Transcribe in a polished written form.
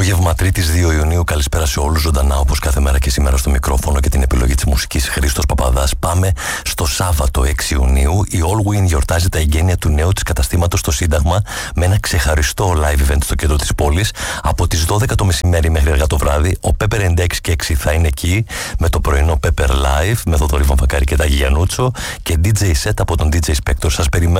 Απόγευμα 3ης 2 Ιουνίου, καλησπέρα σε όλους ζωντανά όπως κάθε μέρα και σήμερα στο μικρόφωνο και την επιλογή της μουσικής Χρήστος Παπαδάς. Πάμε στο Σάββατο 6 Ιουνίου. Η Allwyn γιορτάζει τα εγγένεια του νέου της καταστήματος στο Σύνταγμα με ένα ξεχαριστό live event στο κέντρο της πόλης. Από τις 12 το μεσημέρι μέχρι αργά το βράδυ, ο Pepper and 6 και 6 θα είναι εκεί με το πρωινό Pepper Live με Θοδωρή Βαμβακάρη και Τάκη Γιαννούτσο και DJ set από τον DJ Spector. Σας περιμένω.